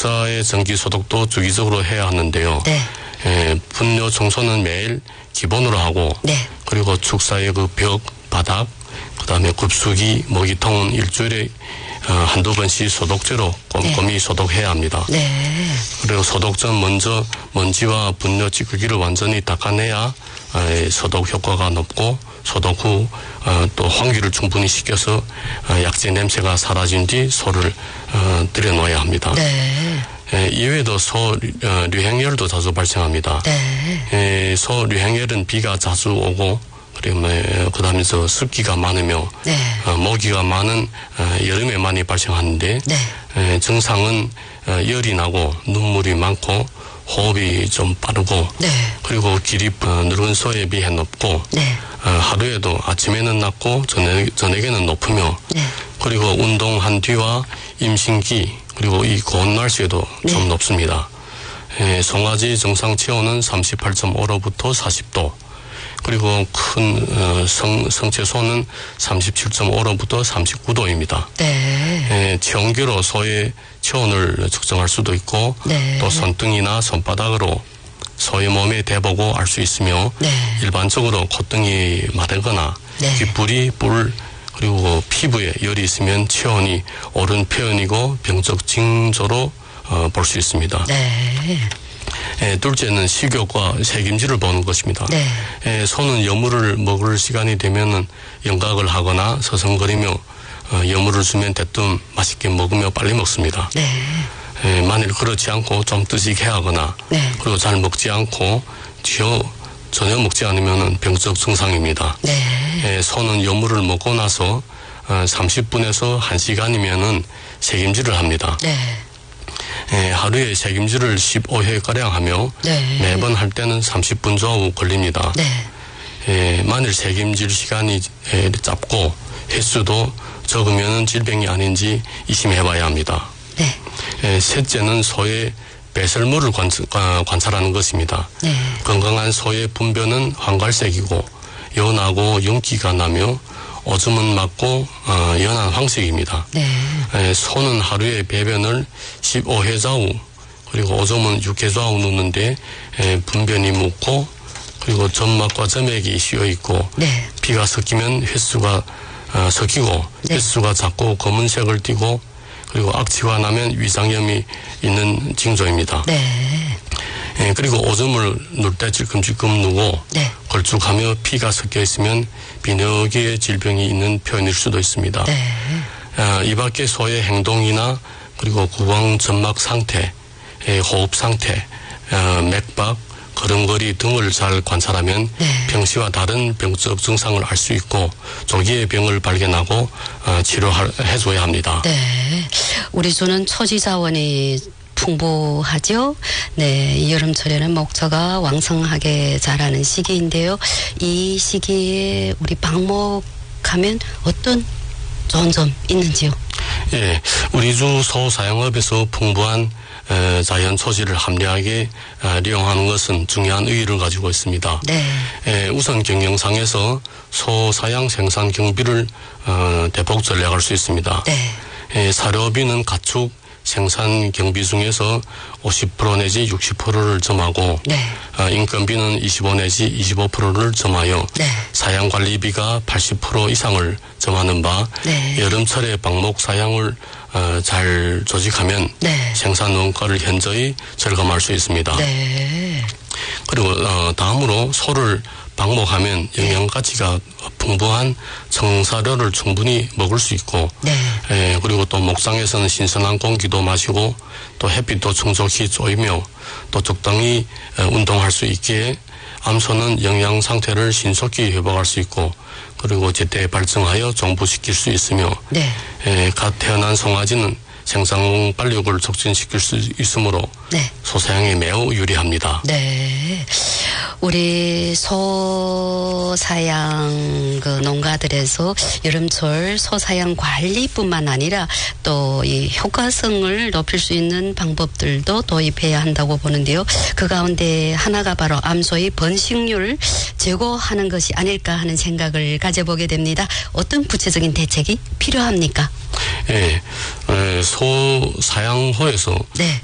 축사의 정기 소독도 주기적으로 해야 하는데요. 네. 분뇨 청소는 매일 기본으로 하고 네. 그리고 축사의 그 벽, 바닥, 그다음에 급수기, 모기통은 일주일에 한두 번씩 소독제로 꼼꼼히 네. 소독해야 합니다. 네. 그리고 소독 전 먼저 먼지와 분뇨 찌꺼기를 완전히 닦아내야 소독 효과가 높고 소독 후 또 환기를 충분히 시켜서 약재 냄새가 사라진 뒤 소를 들여놓아야 합니다. 네. 이외에도 소 류행열도 자주 발생합니다. 네. 소 류행열은 비가 자주 오고 그다음에 습기가 많으며 네. 모기가 많은 여름에 많이 발생하는데 네. 증상은 열이 나고 눈물이 많고 호흡이 좀 빠르고 네. 그리고 길이 늙은 소에 비해 높고 네. 하루에도 아침에는 낮고 저녁에는 높으며 네. 그리고 운동한 뒤와 임신기 그리고 이 고온 날씨에도 네. 좀 높습니다. 송아지 정상 체온은 38.5도부터 40도 그리고 큰 성체 소는 37.5도부터 39도입니다. 네. 체온계로 소의 체온을 측정할 수도 있고 네. 또 손등이나 손바닥으로 소의 몸에 대보고 알 수 있으며 네. 일반적으로 콧등이 마르거나 네. 귓불이 뿔 그리고 피부에 열이 있으면 체온이 오른 표현이고 병적 징조로 볼 수 있습니다. 네. 둘째는 식욕과 색임질을 보는 것입니다. 네. 소는 여물을 먹을 시간이 되면은 영각을 하거나 서성거리며 여물을 주면 대뜸 맛있게 먹으며 빨리 먹습니다. 네. 만일 그렇지 않고 좀 뜨지게 하거나 네. 그리고 잘 먹지 않고 전혀 먹지 않으면은 병적 증상입니다. 네. 소는 여물을 먹고 나서 30분에서 1시간이면은 색임질을 합니다. 네. 하루에 색임질을 15회가량 하며 네. 매번 할 때는 30분 좌우 걸립니다. 네. 만일 색임질 시간이 짧고 횟수도 적으면 질병이 아닌지 의심해봐야 합니다. 네. 셋째는 소의 배설물을 관찰하는 것입니다. 네. 건강한 소의 분변은 황갈색이고 연하고 윤기가 나며 오줌은 맑고 연한 황색입니다. 네. 소는 하루에 배변을 15회 좌우 그리고 오줌은 6회 좌우 누는데 분변이 묻고 그리고 점막과 점액이 씌어 있고 네. 피가 섞이면 횟수가 섞이고 네. 횟수가 작고 검은색을 띠고 그리고 악취가 나면 위장염이 있는 징조입니다. 네. 그리고 오줌을 누를 때 질끔질끔 누고 네. 걸쭉하며 피가 섞여 있으면 비뇨기의 질병이 있는 표현일 수도 있습니다. 네. 이 밖에 소의 행동이나 그리고 구강 점막 상태, 호흡 상태, 맥박, 걸음걸이 등을 잘 관찰하면 네. 평시와 다른 병적 증상을 알 수 있고 조기에 병을 발견하고 치료해줘야 합니다. 네. 우리 소는 초지 자원이 풍부하죠. 네, 이 여름철에는 목초가 왕성하게 자라는 시기인데요. 이 시기에 우리 방목하면 어떤 좋은 점 있는지요? 예, 우리 주 소 사양업에서 풍부한 자연 소지를 합리하게利用하는 것은 중요한 의의를 가지고 있습니다. 네. 우선 경영상에서 소 사양 생산 경비를 대폭 전략할 수 있습니다. 네. 사료비는 가축 생산 경비 중에서 50% 내지 60%를 점하고 네. 인건비는 25 내지 25%를 점하여 네. 사양 관리비가 80% 이상을 점하는 바 네. 여름철에 방목 사양을 잘 조직하면 네. 생산 원가를 현저히 절감할 수 있습니다. 네. 그리고 다음으로 소를 방목하면 영양 가치가 풍부한 청사료를 충분히 먹을 수 있고 네. 그리고 또 목장에서는 신선한 공기도 마시고 또 햇빛도 충족히 쬐이며 또 적당히 운동할 수 있기에 암소는 영양 상태를 신속히 회복할 수 있고 그리고 제때 발정하여 정부시킬 수 있으며 네. 갓 태어난 송아지는 생산 발육을 촉진시킬 수 있으므로 네. 소사양에 매우 유리합니다. 네. 우리 소사양 그 농가들에서 여름철 소사양 관리뿐만 아니라 또 이 효과성을 높일 수 있는 방법들도 도입해야 한다고 보는데요. 그 가운데 하나가 바로 암소의 번식률 제고하는 것이 아닐까 하는 생각을 가져보게 됩니다. 어떤 구체적인 대책이 필요합니까? 예, 소 사양호에서 네.